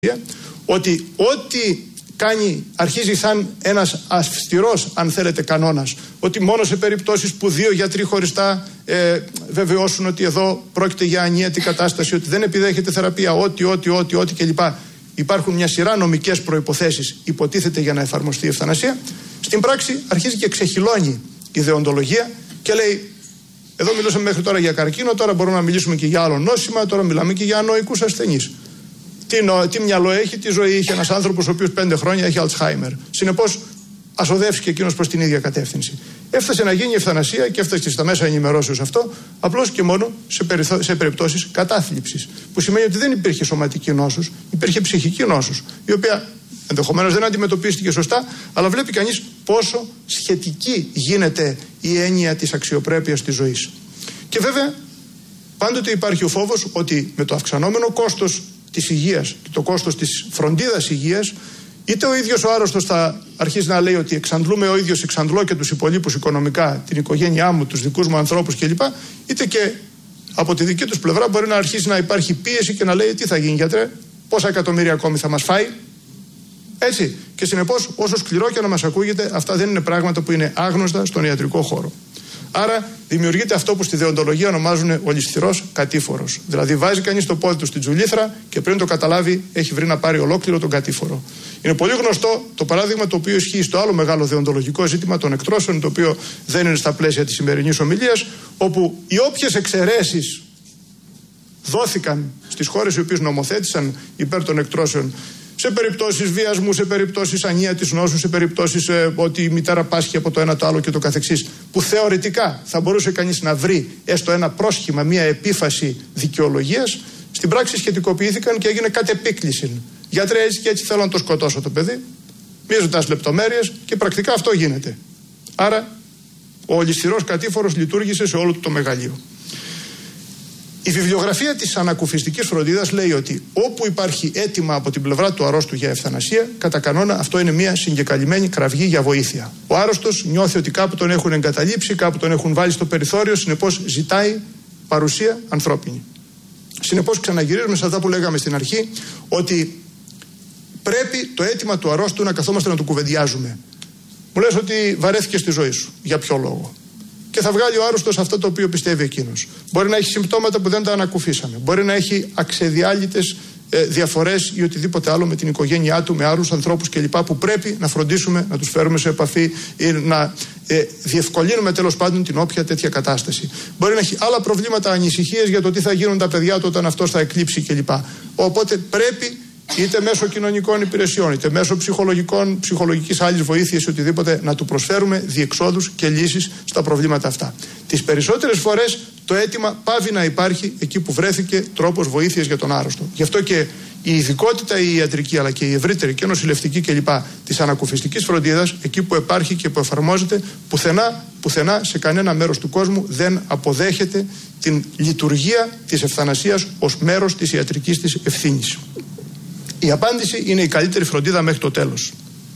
ότι ό,τι κάνει, αρχίζει σαν ένας αυστηρός, αν θέλετε, κανόνας, ότι μόνο σε περιπτώσεις που 2 γιατροί χωριστά βεβαιώσουν ότι εδώ πρόκειται για ανίατη κατάσταση, ότι δεν επιδέχεται θεραπεία, ό,τι κλπ. Υπάρχουν μια σειρά νομικές προϋποθέσεις, υποτίθεται, για να εφαρμοστεί η ευθανασία. Στην πράξη αρχίζει και ξεχυλώνει η δεοντολογία και λέει: εδώ μιλούσαμε μέχρι τώρα για καρκίνο, τώρα μπορούμε να μιλήσουμε και για άλλο νόσημα, τώρα μιλάμε και για ανοικούς ασθενείς. Τι μυαλό έχει, τι ζωή είχε ένας άνθρωπος ο οποίος 5 χρόνια έχει Αλτσχάιμερ. Συνεπώς, ας οδεύσει και εκείνος προς την ίδια κατεύθυνση. Έφτασε να γίνει η ευθανασία και έφτασε στα μέσα ενημερώσεως αυτό, απλώς και μόνο σε περιπτώσεις κατάθλιψης. Που σημαίνει ότι δεν υπήρχε σωματική νόσος, υπήρχε ψυχική νόσος, η οποία ενδεχομένως δεν αντιμετωπίστηκε σωστά, αλλά βλέπει κανείς πόσο σχετική γίνεται η έννοια της αξιοπρέπειας της ζωής. Και βέβαια, πάντοτε υπάρχει ο φόβος ότι με το αυξανόμενο κόστος της υγείας και το κόστος της φροντίδας υγείας, είτε ο ίδιος ο άρρωστος θα αρχίσει να λέει ότι εξαντλούμε ο ίδιος, εξαντλώ και τους υπολείπους οικονομικά, την οικογένειά μου, τους δικούς μου ανθρώπους κλπ., είτε και από τη δική τους πλευρά μπορεί να αρχίσει να υπάρχει πίεση και να λέει: τι θα γίνει, γιατρέ, πόσα εκατομμύρια ακόμη θα μας φάει. Έτσι. Και συνεπώς, όσο σκληρό και να μας ακούγεται, αυτά δεν είναι πράγματα που είναι άγνωστα στον ιατρικό χώρο. Άρα δημιουργείται αυτό που στη δεοντολογία ονομάζουν ολισθηρός κατήφορος. Δηλαδή, βάζει κανείς το πόδι του στην τζουλήθρα και πριν το καταλάβει, έχει βρει να πάρει ολόκληρο τον κατήφορο. Είναι πολύ γνωστό το παράδειγμα το οποίο ισχύει στο άλλο μεγάλο δεοντολογικό ζήτημα των εκτρώσεων, το οποίο δεν είναι στα πλαίσια της σημερινής ομιλίας, όπου οι όποιες εξαιρέσεις δόθηκαν στις χώρες οι οποίες νομοθέτησαν υπέρ των εκτρώσεων, σε περιπτώσεις βιασμού, σε περιπτώσεις ανίατης νόσου, σε περιπτώσεις ότι η μητέρα πάσχει από το ένα το άλλο και το καθεξής, που θεωρητικά θα μπορούσε κανείς να βρει έστω ένα πρόσχημα, μια επίφαση δικαιολογίας, στην πράξη σχετικοποιήθηκαν και έγινε κατ' επίκληση. Γιατρέ, έτσι και έτσι θέλω να το σκοτώσω το παιδί, μη ζητάς λεπτομέρειες, και πρακτικά αυτό γίνεται. Άρα ο ολισθηρός κατήφορος λειτουργήσε σε όλο το μεγαλείο. Η βιβλιογραφία της ανακουφιστικής φροντίδας λέει ότι όπου υπάρχει αίτημα από την πλευρά του αρρώστου για ευθανασία, κατά κανόνα αυτό είναι μια συγκεκαλυμμένη κραυγή για βοήθεια. Ο άρρωστος νιώθει ότι κάπου τον έχουν εγκαταλείψει, κάπου τον έχουν βάλει στο περιθώριο, συνεπώς ζητάει παρουσία ανθρώπινη. Συνεπώς ξαναγυρίζουμε σε αυτά που λέγαμε στην αρχή, ότι πρέπει το αίτημα του αρρώστου να καθόμαστε να το κουβεντιάζουμε. Μου λες ότι βαρέθηκες στη ζωή σου. Για ποιο λόγο? Και θα βγάλει ο άρρωστος αυτό το οποίο πιστεύει εκείνος. Μπορεί να έχει συμπτώματα που δεν τα ανακουφίσαμε. Μπορεί να έχει αξεδιάλυτες διαφορές ή οτιδήποτε άλλο με την οικογένειά του, με άλλους ανθρώπους κλπ. Που πρέπει να φροντίσουμε, να τους φέρουμε σε επαφή ή να διευκολύνουμε τέλος πάντων την όποια τέτοια κατάσταση. Μπορεί να έχει άλλα προβλήματα, ανησυχίες για το τι θα γίνουν τα παιδιά του όταν αυτός θα εκλείψει κλπ. Οπότε πρέπει, είτε μέσω κοινωνικών υπηρεσιών, είτε μέσω ψυχολογικής άλλης βοήθειας, οτιδήποτε, να του προσφέρουμε διεξόδους και λύσεις στα προβλήματα αυτά. Τις περισσότερες φορές το αίτημα πάβει να υπάρχει εκεί που βρέθηκε τρόπος βοήθειας για τον άρρωστο. Γι' αυτό και η ειδικότητα η ιατρική, αλλά και η ευρύτερη και νοσηλευτική κλπ. Της ανακουφιστικής φροντίδας, εκεί που υπάρχει και που εφαρμόζεται, πουθενά σε κανένα μέρος του κόσμου δεν αποδέχεται την λειτουργία της ευθανασίας ως μέρος της ιατρικής της ευθύνης. Η απάντηση είναι η καλύτερη φροντίδα μέχρι το τέλος.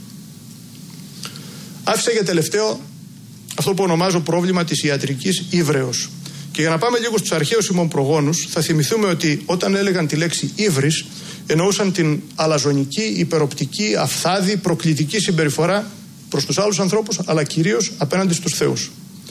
Άφησα για τελευταίο αυτό που ονομάζω πρόβλημα της ιατρικής ύβρεως. Και για να πάμε λίγο στους αρχαίους ημών προγόνους, θα θυμηθούμε ότι όταν έλεγαν τη λέξη ύβρις, εννοούσαν την αλαζονική, υπεροπτική, αφθάδη, προκλητική συμπεριφορά προς τους άλλους ανθρώπους, αλλά κυρίως απέναντι στους θεούς.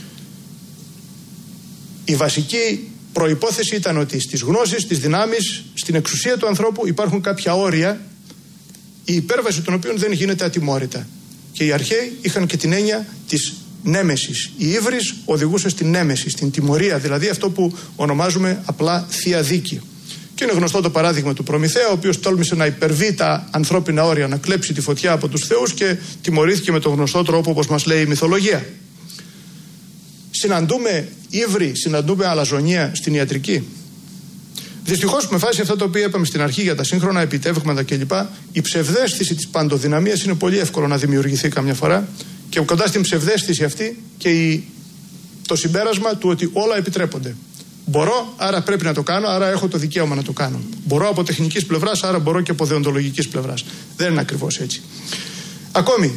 Η βασική προϋπόθεση ήταν ότι στις γνώσεις, στις δυνάμεις, στην εξουσία του ανθρώπου υπάρχουν κάποια όρια, η υπέρβαση των οποίων δεν γίνεται ατιμόρυτα. Και οι αρχαίοι είχαν και την έννοια της νέμεσης. Η ύβρις οδηγούσε στην νέμεση, στην τιμωρία, δηλαδή αυτό που ονομάζουμε απλά θεία δίκη. Και είναι γνωστό το παράδειγμα του Προμηθέα, ο οποίος τόλμησε να υπερβεί τα ανθρώπινα όρια, να κλέψει τη φωτιά από τους θεούς και τιμωρήθηκε με τον γνωστό τρόπο, όπως μας λέει η μυθολογία. Συναντούμε ύβρι, συναντούμε αλαζονία στην ιατρική. Δυστυχώς, με βάση αυτά τα οποία είπαμε στην αρχή για τα σύγχρονα επιτεύγματα κλπ., η ψευδαίσθηση της παντοδυναμίας είναι πολύ εύκολο να δημιουργηθεί καμιά φορά, και κοντά στην ψευδαίσθηση αυτή και το συμπέρασμα του ότι όλα επιτρέπονται. Μπορώ, άρα πρέπει να το κάνω, άρα έχω το δικαίωμα να το κάνω. Μπορώ από τεχνικής πλευράς, άρα μπορώ και από δεοντολογικής πλευράς. Δεν είναι ακριβώς έτσι. Ακόμη,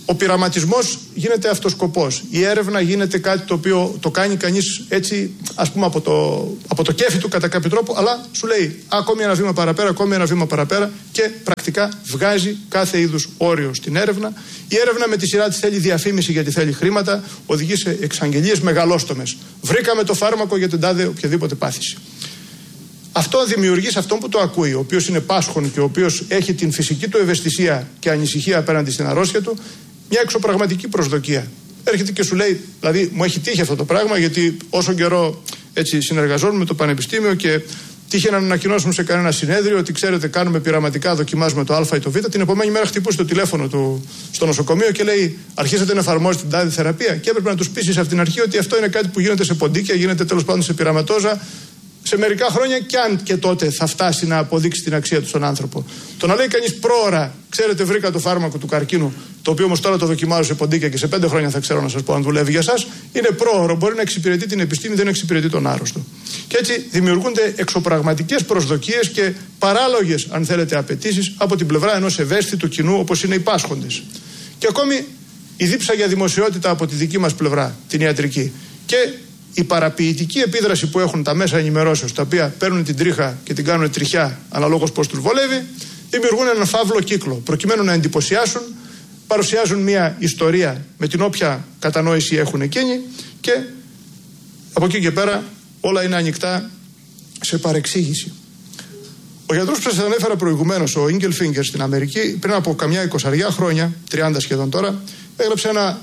Ο πειραματισμός γίνεται αυτοσκοπός. Η έρευνα γίνεται κάτι το οποίο το κάνει κανείς έτσι, ας πούμε, από το κέφι του κατά κάποιο τρόπο, αλλά σου λέει ακόμη ένα βήμα παραπέρα, ακόμη ένα βήμα παραπέρα και πρακτικά βγάζει κάθε είδους όριο στην έρευνα. Η έρευνα με τη σειρά της θέλει διαφήμιση γιατί θέλει χρήματα, οδηγεί σε εξαγγελίες μεγαλόστομες. Βρήκαμε το φάρμακο για την τάδε οποιαδήποτε πάθηση. Αυτό δημιουργεί σε αυτόν που το ακούει, ο οποίος είναι πάσχων και ο οποίος έχει την φυσική του ευαισθησία και ανησυχία απέναντι στην αρρώστια του, μια εξωπραγματική προσδοκία. Έρχεται και σου λέει, δηλαδή, μου έχει τύχει αυτό το πράγμα, γιατί όσο καιρό έτσι συνεργαζόμουν με το Πανεπιστήμιο και τύχε να ανακοινώσουμε σε κανένα συνέδριο ότι ξέρετε, κάνουμε πειραματικά, δοκιμάζουμε το Α ή το Β. Την επόμενη μέρα χτυπούσε το τηλέφωνο του στο νοσοκομείο και λέει: αρχίσατε να εφαρμόζετε την τάδε θεραπεία. Και έπρεπε να του πείσει από την αρχή ότι αυτό είναι κάτι που γίνεται σε ποντίκια, γίνεται τέλος πάντων σε πειραματόζα. Σε μερικά χρόνια, κι αν και τότε θα φτάσει να αποδείξει την αξία του στον άνθρωπο. Το να λέει κανείς πρόωρα, ξέρετε, βρήκα το φάρμακο του καρκίνου, το οποίο όμως τώρα το δοκιμάζω σε ποντίκια και σε 5 χρόνια θα ξέρω να σας πω αν δουλεύει για σας, είναι πρόωρο. Μπορεί να εξυπηρετεί την επιστήμη, δεν εξυπηρετεί τον άρρωστο. Και έτσι δημιουργούνται εξωπραγματικές προσδοκίες και παράλογες, αν θέλετε, απαιτήσεις από την πλευρά ενός ευαίσθητου κοινού όπως είναι οι πάσχοντες. Και ακόμη η δίψα για δημοσιότητα από τη δική μας πλευρά, την ιατρική. Και η παραποιητική επίδραση που έχουν τα μέσα ενημερώσεως, τα οποία παίρνουν την τρίχα και την κάνουν τριχιά αναλόγως πώς τους βολεύει, δημιουργούν έναν φαύλο κύκλο. Προκειμένου να εντυπωσιάσουν, παρουσιάζουν μια ιστορία με την όποια κατανόηση έχουν εκείνοι και από εκεί και πέρα όλα είναι ανοιχτά σε παρεξήγηση. Ο γιατρός που σας ανέφερα προηγουμένως, ο Ίγκελ Φίνγκερ στην Αμερική, πριν από καμιά 20 χρόνια, 30 σχεδόν τώρα, έγραψε ένα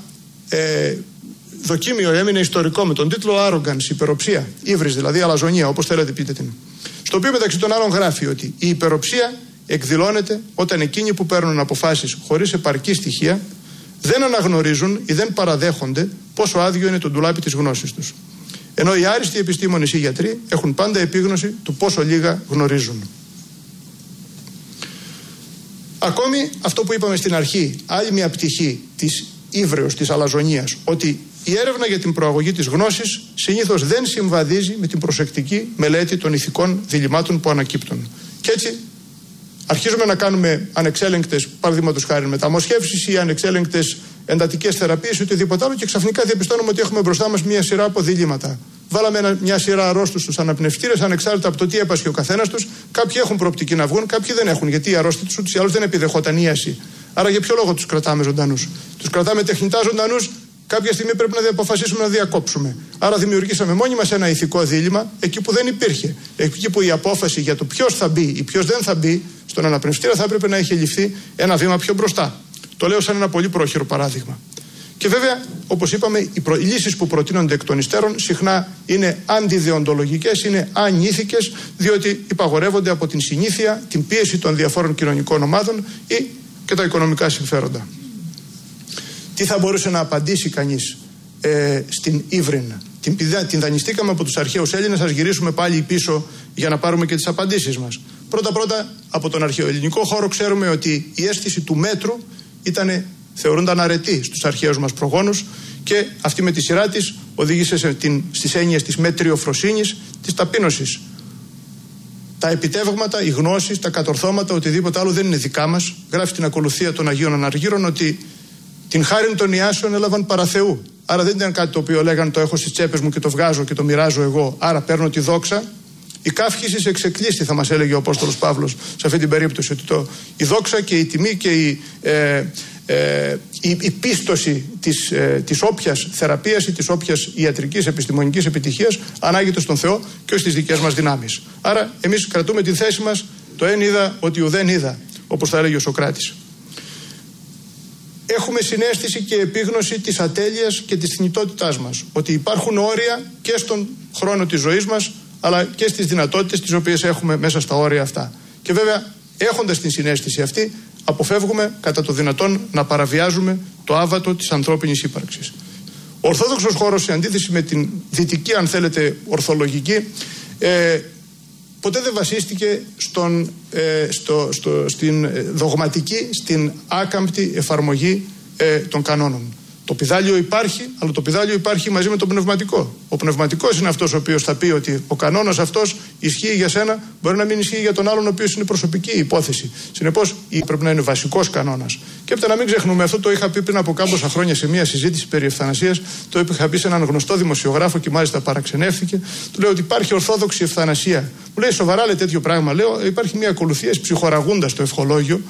δοκίμιο, έμεινε ιστορικό με τον τίτλο Arrogance, υπεροψία, ύβρις δηλαδή, αλαζονία, όπως θέλετε πείτε την. Στο οποίο μεταξύ των άλλων γράφει ότι η υπεροψία εκδηλώνεται όταν εκείνοι που παίρνουν αποφάσεις χωρίς επαρκή στοιχεία δεν αναγνωρίζουν ή δεν παραδέχονται πόσο άδειο είναι το ντουλάπι της γνώσης τους. Ενώ οι άριστοι επιστήμονες ή γιατροί έχουν πάντα επίγνωση του πόσο λίγα γνωρίζουν. Ακόμη αυτό που είπαμε στην αρχή, άλλη μια πτυχή της ύβρεως, της αλαζονίας, ότι η έρευνα για την προαγωγή της γνώσης συνήθως δεν συμβαδίζει με την προσεκτική μελέτη των ηθικών διλημμάτων που ανακύπτουν. Και έτσι αρχίζουμε να κάνουμε ανεξέλεγκτες, παραδείγματος χάρη, μεταμοσχεύσεις ή ανεξέλεγκτες εντατικές θεραπείες ή οτιδήποτε άλλο και ξαφνικά διαπιστώνουμε ότι έχουμε μπροστά μας μια σειρά από διλήμματα. Βάλαμε μια σειρά αρρώστους στους αναπνευστήρες, ανεξάρτητα από το τι έπασχε ο καθένας τους. Κάποιοι έχουν προοπτική να βγουν, κάποιοι δεν έχουν, γιατί η αρρώστια τους ούτως ή άλλως δεν επιδεχόταν ίαση. Άρα για ποιο λόγο τους κρατάμε ζωντανούς? Τους κρατάμε τεχνητά ζωντανούς. Κάποια στιγμή πρέπει να αποφασίσουμε να διακόψουμε. Άρα δημιουργήσαμε μόνοι μας ένα ηθικό δίλημμα εκεί που δεν υπήρχε. Εκεί που η απόφαση για το ποιος θα μπει ή ποιος δεν θα μπει στον αναπνευστήρα θα έπρεπε να έχει ληφθεί ένα βήμα πιο μπροστά. Το λέω σαν ένα πολύ πρόχειρο παράδειγμα. Και βέβαια, όπως είπαμε, οι λύσεις που προτείνονται εκ των υστέρων συχνά είναι αντιδεοντολογικές, είναι ανήθικες, διότι υπαγορεύονται από την συνήθεια, την πίεση των διαφόρων κοινωνικών ομάδων ή και τα οικονομικά συμφέροντα. Τι θα μπορούσε να απαντήσει κανείς στην ύβριν? Την δανειστήκαμε από τους αρχαίους Έλληνες, ας γυρίσουμε πάλι πίσω για να πάρουμε και τις απαντήσεις μας. Πρώτα, από τον αρχαίο ελληνικό χώρο ξέρουμε ότι η αίσθηση του μέτρου θεωρούνταν αρετή στους αρχαίους μας προγόνους και αυτή με τη σειρά της οδήγησε στις έννοιες της μετριοφροσύνης, της ταπείνωσης. Τα επιτεύγματα, οι γνώσεις, τα κατορθώματα, οτιδήποτε άλλο δεν είναι δικά μας. Γράφει στην ακολουθία των Αγίων Αναργύρων ότι την χάριν των Ιάσεων έλαβαν παραθεού. Άρα δεν ήταν κάτι το οποίο λέγαν το έχω στις τσέπες μου και το βγάζω και το μοιράζω εγώ. Άρα παίρνω τη δόξα. Η καύχηση εξεκλείστη, θα μας έλεγε ο Απόστολος Παύλος σε αυτή την περίπτωση. Ότι η δόξα και η τιμή και η πίστοση της όποιας θεραπείας ή της όποιας ιατρικής επιστημονικής επιτυχίας ανάγεται στον Θεό και όχι στις δικές μας δυνάμεις. Άρα εμείς κρατούμε την θέση μας, το εν είδα ότι ουδέν είδα, όπως θα έλεγε ο Σωκράτης. Έχουμε συναίσθηση και επίγνωση της ατέλειας και της θνητότητάς μας. Ότι υπάρχουν όρια και στον χρόνο της ζωής μας, αλλά και στις δυνατότητες τις οποίες έχουμε μέσα στα όρια αυτά. Και βέβαια, έχοντας την συναίσθηση αυτή, αποφεύγουμε κατά το δυνατόν να παραβιάζουμε το άβατο της ανθρώπινης ύπαρξης. Ο ορθόδοξος χώρος, σε αντίθεση με την δυτική, αν θέλετε, ορθολογική, ποτέ δεν βασίστηκε στην δογματική, στην άκαμπτη εφαρμογή των κανόνων. Το πηδάλιο υπάρχει, αλλά το πηδάλιο υπάρχει μαζί με το πνευματικό. Ο πνευματικός είναι αυτός ο οποίος θα πει ότι ο κανόνας αυτός ισχύει για σένα, μπορεί να μην ισχύει για τον άλλον, ο οποίος είναι προσωπική υπόθεση. Συνεπώς, πρέπει να είναι βασικός κανόνας. Και έπειτα να μην ξεχνούμε, αυτό το είχα πει πριν από κάμποσα χρόνια σε μια συζήτηση περί ευθανασίας. Το είχα πει σε έναν γνωστό δημοσιογράφο και μάλιστα παραξενεύτηκε. Του λέω ότι υπάρχει ορθόδοξη ευθανασία. Μου λέει, σοβαρά λέει τέτοιο πράγμα? Λέω, υπάρχει μια ακολουθία ψυχοραγούντα στο ευχολόγιο.